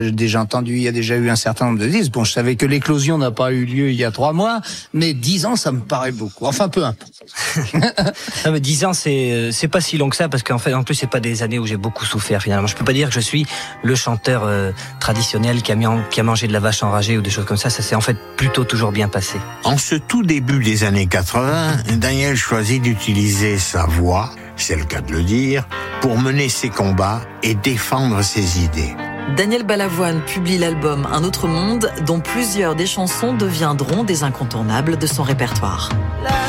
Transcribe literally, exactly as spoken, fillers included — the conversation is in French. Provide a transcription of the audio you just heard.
J'ai déjà entendu, il y a déjà eu un certain nombre de disques. Bon, je savais que l'éclosion n'a pas eu lieu il y a trois mois, mais dix ans, ça me paraît beaucoup. Enfin, peu importe. Non, mais dix ans, c'est c'est pas si long que ça, parce qu'en fait, en plus, c'est pas des années où j'ai beaucoup souffert, finalement. Je peux pas dire que je suis le chanteur euh, traditionnel qui a, mis en, qui a mangé de la vache enragée ou des choses comme ça. Ça s'est en fait plutôt toujours bien passé. En ce tout début des années quatre-vingts, Daniel choisit d'utiliser sa voix, c'est le cas de le dire, pour mener ses combats et défendre ses idées. Daniel Balavoine publie l'album Un autre monde, dont plusieurs des chansons deviendront des incontournables de son répertoire.